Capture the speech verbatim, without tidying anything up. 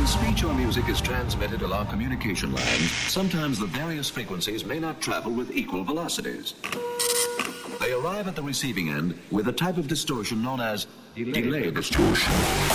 speech or music is transmitted along communication lines, sometimes the various frequencies may not travel with equal velocities. They arrive at the receiving end with a type of distortion known as delay distortion.